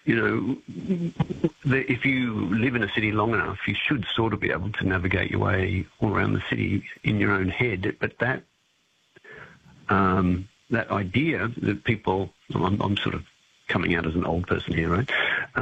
you know, if you live in a city long enough, you should sort of be able to navigate your way all around the city in your own head. But that that idea that people, I'm sort of coming out as an old person here, right?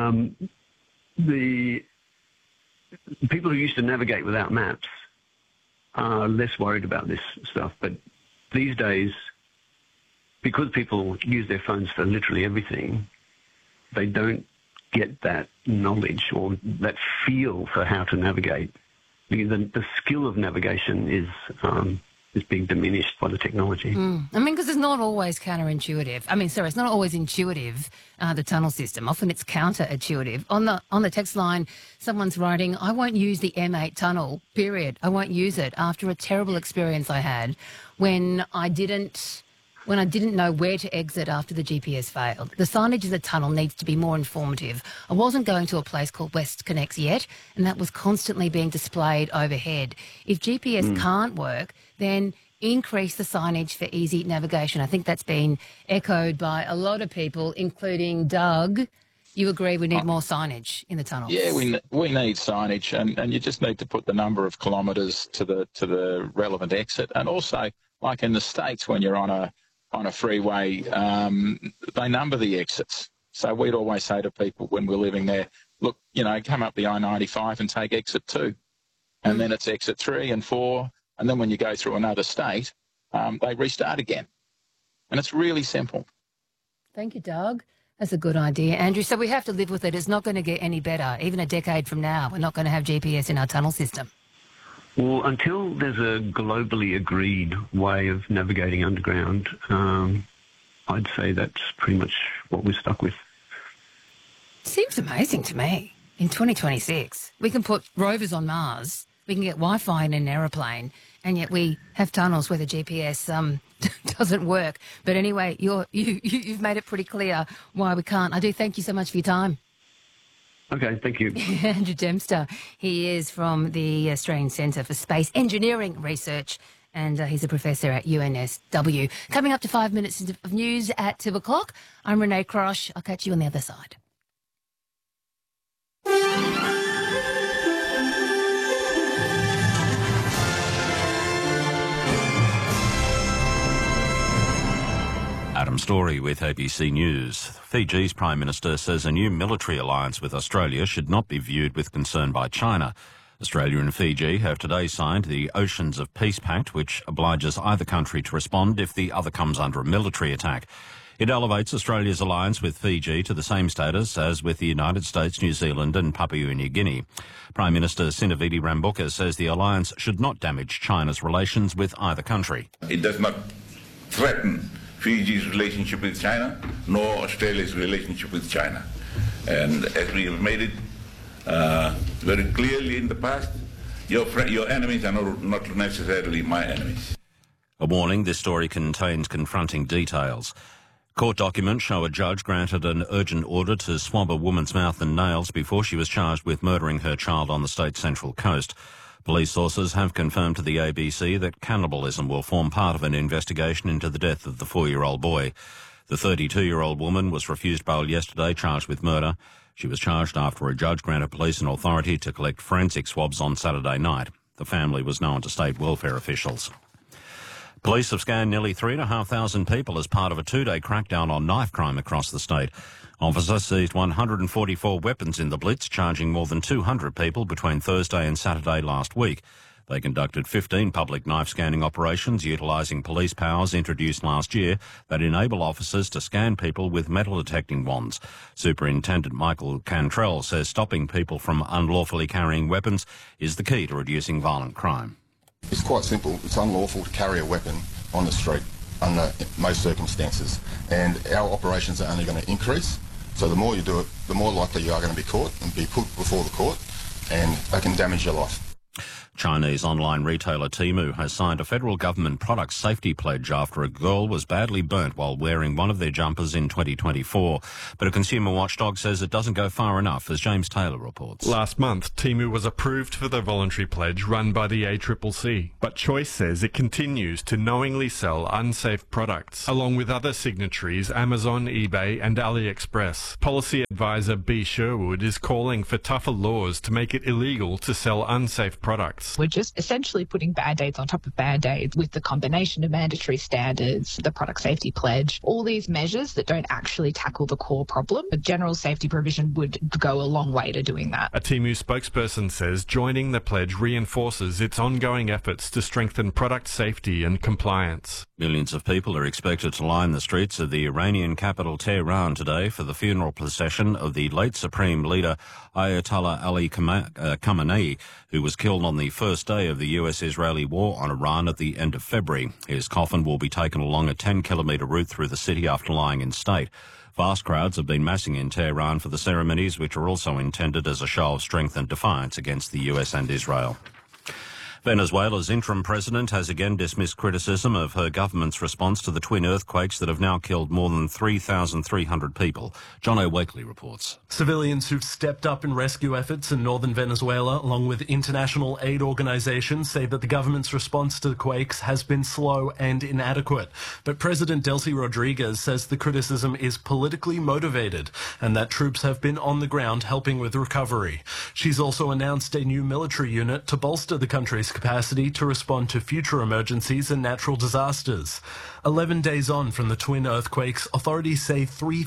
The people who used to navigate without maps are less worried about this stuff. But these days, because people use their phones for literally everything, they don't get that knowledge or that feel for how to navigate. The skill of navigation is being diminished by the technology. I mean, because it's not always counterintuitive. It's not always intuitive, the tunnel system. Often it's counterintuitive. On the text line, someone's writing, I won't use the M8 tunnel, period. I won't use it after a terrible experience I had when I didn't know where to exit after the GPS failed. The signage in the tunnel needs to be more informative. I wasn't going to a place called West Connects yet, and that was constantly being displayed overhead. If GPS can't work, then increase the signage for easy navigation. I think that's been echoed by a lot of people, including Doug. You agree we need more signage in the tunnel? Yeah, we need signage, and you just need to put the number of kilometres to the relevant exit. And also, like in the States, when you're on a freeway, they number the exits. So we'd always say to people when we're living there, look, come up the I-95 and take exit 2. And then it's exit 3 and 4. And then when you go through another state, they restart again. And it's really simple. Thank you, Doug. That's a good idea, Andrew. So we have to live with it. It's not going to get any better. Even a decade from now, we're not going to have GPS in our tunnel system. Well, until there's a globally agreed way of navigating underground, I'd say that's pretty much what we're stuck with. Seems amazing to me. In 2026, we can put rovers on Mars, we can get Wi-Fi in an aeroplane, and yet we have tunnels where the GPS doesn't work. But anyway, you've made it pretty clear why we can't. I do thank you so much for your time. Okay, thank you. Andrew Dempster, he is from the Australian Centre for Space Engineering Research, and he's a professor at UNSW. Coming up to 5 minutes of news at 2 o'clock, I'm Renee Crosh. I'll catch you on the other side. Adam Story with ABC News. Fiji's Prime Minister says a new military alliance with Australia should not be viewed with concern by China. Australia and Fiji have today signed the Oceans of Peace Pact, which obliges either country to respond if the other comes under a military attack. It elevates Australia's alliance with Fiji to the same status as with the United States, New Zealand and Papua New Guinea. Prime Minister Sinovidi Rabuka says the alliance should not damage China's relations with either country. It does not threaten Fiji's relationship with China, nor Australia's relationship with China. And as we have made it very clearly in the past, your enemies are not necessarily my enemies. A warning, this story contains confronting details. Court documents show a judge granted an urgent order to swab a woman's mouth and nails before she was charged with murdering her child on the state's Central Coast. Police sources have confirmed to the ABC that cannibalism will form part of an investigation into the death of the 4-year-old boy. The 32-year-old woman was refused bail yesterday, charged with murder. She was charged after a judge granted police an authority to collect forensic swabs on Saturday night. The family was known to state welfare officials. Police have scanned nearly 3,500 people as part of a 2-day crackdown on knife crime across the state. Officers seized 144 weapons in the blitz, charging more than 200 people between Thursday and Saturday last week. They conducted 15 public knife scanning operations utilising police powers introduced last year that enable officers to scan people with metal detecting wands. Superintendent Michael Cantrell says stopping people from unlawfully carrying weapons is the key to reducing violent crime. It's quite simple. It's unlawful to carry a weapon on the street under most circumstances, and our operations are only going to increase. So the more you do it, the more likely you are going to be caught and be put before the court, and they can damage your life. Chinese online retailer Temu has signed a federal government product safety pledge after a girl was badly burnt while wearing one of their jumpers in 2024. But a consumer watchdog says it doesn't go far enough, as James Taylor reports. Last month, Temu was approved for the voluntary pledge run by the ACCC, but Choice says it continues to knowingly sell unsafe products, along with other signatories Amazon, eBay and AliExpress. Policy advisor B. Sherwood is calling for tougher laws to make it illegal to sell unsafe products. We're just essentially putting Band-Aids on top of Band-Aids with the combination of mandatory standards, the product safety pledge, all these measures that don't actually tackle the core problem. A general safety provision would go a long way to doing that. A Temu spokesperson says joining the pledge reinforces its ongoing efforts to strengthen product safety and compliance. Millions of people are expected to line the streets of the Iranian capital Tehran today for the funeral procession of the late Supreme Leader Ayatollah Ali Khamenei, who was killed on the first day of the US-Israeli war on Iran at the end of February. His coffin will be taken along a 10-kilometre route through the city after lying in state. Vast crowds have been massing in Tehran for the ceremonies, which are also intended as a show of strength and defiance against the US and Israel. Venezuela's interim president has again dismissed criticism of her government's response to the twin earthquakes that have now killed more than 3,300 people. John O'Wakely reports. Civilians who've stepped up in rescue efforts in northern Venezuela, along with international aid organizations, say that the government's response to the quakes has been slow and inadequate. But President Delcy Rodriguez says the criticism is politically motivated and that troops have been on the ground helping with recovery. She's also announced a new military unit to bolster the country's capacity to respond to future emergencies and natural disasters. 11 days on from the twin earthquakes, authorities say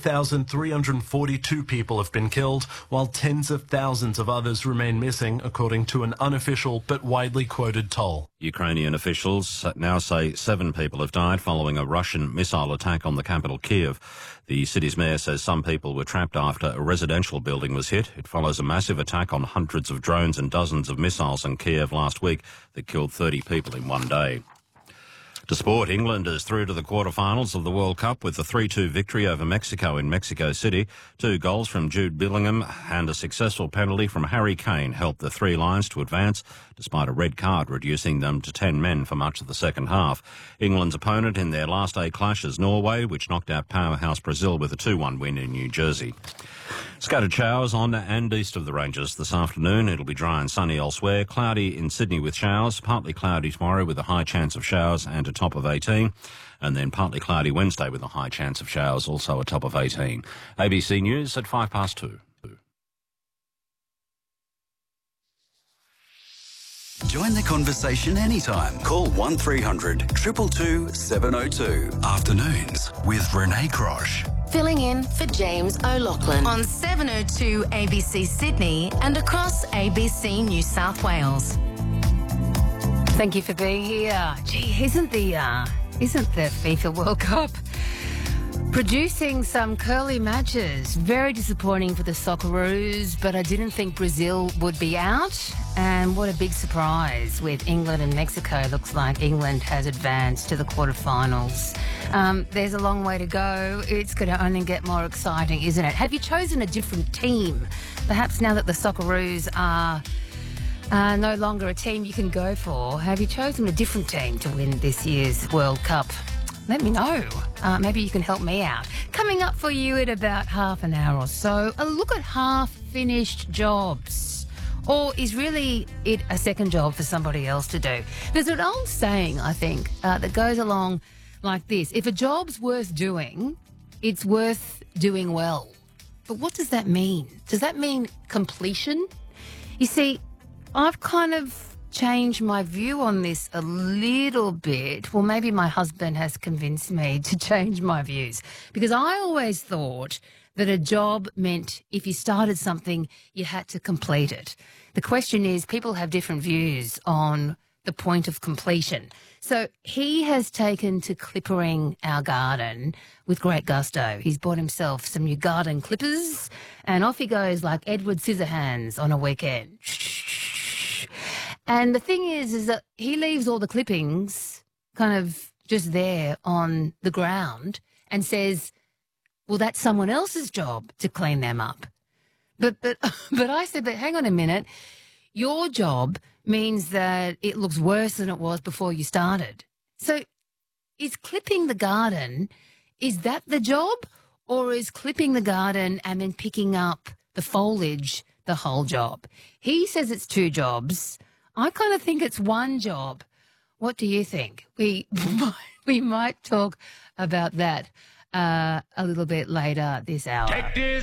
3,342 people have been killed, while tens of thousands of others remain missing, according to an unofficial but widely quoted toll. Ukrainian officials now say 7 people have died following a Russian missile attack on the capital, Kiev. The city's mayor says some people were trapped after a residential building was hit. It follows a massive attack on hundreds of drones and dozens of missiles in Kiev last week that killed 30 people in one day. To sport, England is through to the quarterfinals of the World Cup with a 3-2 victory over Mexico in Mexico City. 2 goals from Jude Bellingham and a successful penalty from Harry Kane helped the Three Lions to advance, despite a red card reducing them to 10 men for much of the second half. England's opponent in their last 8 clash is Norway, which knocked out powerhouse Brazil with a 2-1 win in New Jersey. Scattered showers on and east of the ranges this afternoon. It'll be dry and sunny elsewhere. Cloudy in Sydney with showers. Partly cloudy tomorrow with a high chance of showers and a top of 18. And then partly cloudy Wednesday with a high chance of showers, also a top of 18. ABC News at 2:05. Join the conversation anytime. Call 1300 222 702. Afternoons with Renee Crosh. Filling in for James O'Loughlin on 702 ABC Sydney and across ABC New South Wales. Thank you for being here. Gee, isn't the FIFA World Cup producing some curly matches? Very disappointing for the Socceroos, but I didn't think Brazil would be out. And what a big surprise with England and Mexico. Looks like England has advanced to the quarterfinals. There's a long way to go. It's going to only get more exciting, isn't it? Have you chosen a different team? Perhaps now that the Socceroos are no longer a team you can go for, have you chosen a different team to win this year's World Cup? Let me know. Maybe you can help me out. Coming up for you in about half an hour or so, a look at half-finished jobs. Or is really it a second job for somebody else to do? There's an old saying, I think, that goes along like this. If a job's worth doing, it's worth doing well. But what does that mean? Does that mean completion? You see, I've kind of changed my view on this a little bit. Well, maybe my husband has convinced me to change my views, because I always thought that a job meant if you started something, you had to complete it. The question is, people have different views on the point of completion. So he has taken to clippering our garden with great gusto. He's bought himself some new garden clippers and off he goes like Edward Scissorhands on a weekend. And the thing is that he leaves all the clippings kind of just there on the ground and says, well, that's someone else's job to clean them up. But I said, but hang on a minute. Your job means that it looks worse than it was before you started. So is clipping the garden, is that the job? Or is clipping the garden and then picking up the foliage the whole job? He says it's 2 jobs. I kind of think it's 1 job. What do you think? We might talk about that a little bit later this hour.